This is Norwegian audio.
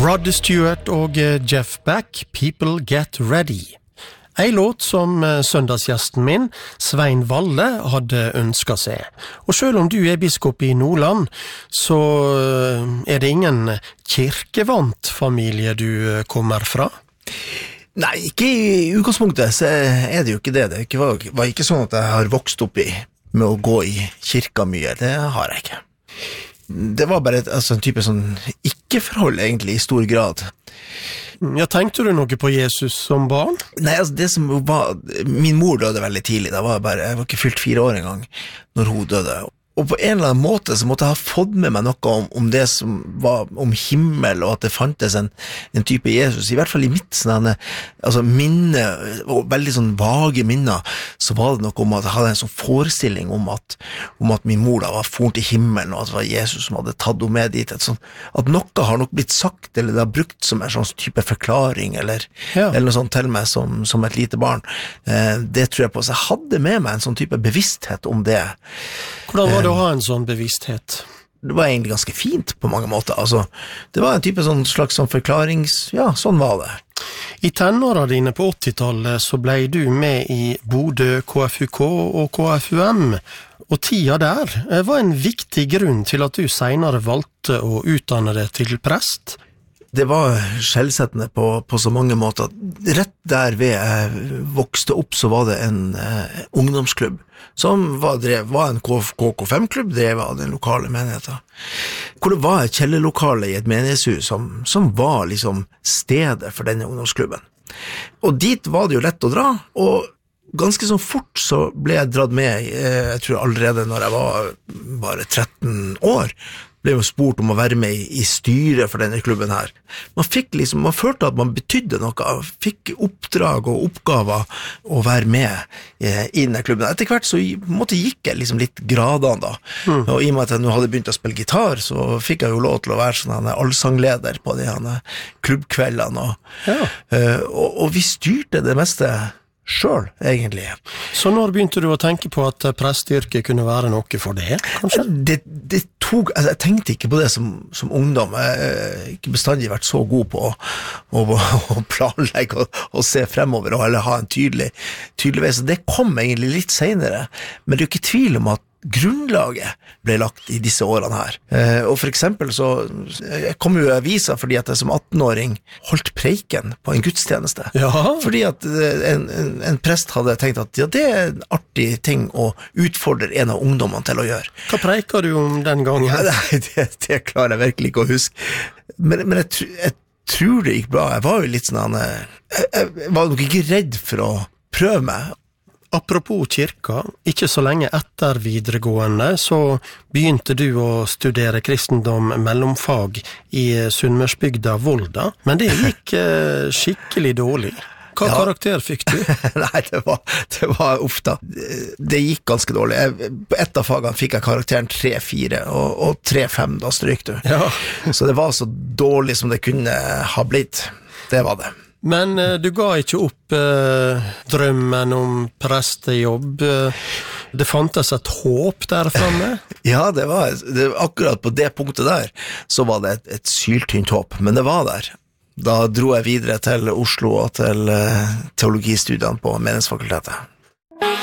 Rod Stewart og Jeff Beck, People Get Ready. En låt som søndagsgjesten min, Svein Valle, hadde ønsket seg. Og selv om du er biskop i Nordland, så er det ingen kirkevant familie du kommer fra? Nei, ikke i utgangspunktet, så er det jo ikke det. Det var ikke sånn at jeg har vokst opp med å gå i kirka mye. Det har jeg ikke. Det var bare en type sånn ikke-forhold egentlig i stor grad. Ja, tenkte du noe på Jesus som barn? Nei, det som var, min mor døde veldig tidlig, jeg var ikke fylt 4 år engang når hun døde. Og på en eller annen måte så måtte jeg ha fått med meg noe om det som var om himmel, og at det fantes en type Jesus, i hvert fall i mitt minne, og veldig sånn vage minner, så var det noe om at jeg hadde en sånn forestilling om at min mor da var foren til himmelen, og at det var Jesus som hadde tatt henne med dit, at noe har nok blitt sagt, eller det har brukt som en sånn type forklaring, eller noe sånt til meg som et lite barn. Det tror jeg på, så jeg hadde med meg en sånn type bevissthet om det. Hvordan var det å ha en sånn bevissthet? Det var egentlig ganske fint på mange måter. Det var en type slags forklarings... Ja, sånn var det. I tenårene dine på 80-tallet så ble du med i Bodø KFUK og KFUM, og tida der var en viktig grunn til at du senere valgte å utdanne deg til prest. Det var skjellsettende på så mange måter. Rett der ved jeg vokste opp, så var det en ungdomsklubb, som var en KK5-klubb, drevet av den lokale menigheten. Hvor det var et kjellerlokale i et menighetshus, som var liksom stedet for denne ungdomsklubben. Og dit var det jo lett å dra, og ganske sånn fort så ble jeg dratt med, jeg tror allerede når jeg var bare 13 år, ble jo spurt om å være med i styret for denne klubben her. Man følte at man betydde noe, fikk oppdrag og oppgaver å være med i denne klubben. Etter hvert så gikk jeg liksom litt gradene da, og i og med at jeg nå hadde begynt å spille gitar, så fikk jeg jo lov til å være sånn allsangleder på de klubbkveldene, og vi styrte det meste selv, egentlig. Så når begynte du å tenke på at prestyrket kunne være noe for det, kanskje? Jeg tenkte ikke på det som ungdom. Jeg har ikke bestandig vært så god på å planlegge og se fremover, eller ha en tydelig vei. Så det kom egentlig litt senere, men det er jo ikke tvil om at grunnlaget ble lagt i disse årene her. Og for eksempel så jeg kom jo i avisa fordi at jeg som 18-åring holdt preiken på en gudstjeneste. Ja. Fordi at en prest hadde tenkt at det er en artig ting å utfordre en av ungdommene til å gjøre. Hva preiker du om den gangen? Nei, det klarer jeg virkelig ikke å huske. Men jeg tror det gikk bra. Jeg var jo litt sånn jeg var nok ikke redd for å prøve meg. Apropos kirka, ikke så lenge etter videregående, så begynte du å studere kristendom mellomfag i Sunnmørsbygda Volda, men det gikk skikkelig dårlig. Hva karakter fikk du? Nei, det var ofte. Det gikk ganske dårlig. På ett av fagene fikk jeg karakteren 3-4, og 3-5, da stryk du. Ja. Så det var så dårlig som det kunne ha blitt. Det var det. Men du ga ikke opp drømmen om prestejobb. Det fantes et håp der fremme? Ja, det var akkurat på det punktet der, så var det et syltynt håp, men det var der. Da dro jeg videre til Oslo og til teologistudiene på Menighetsfakultetet.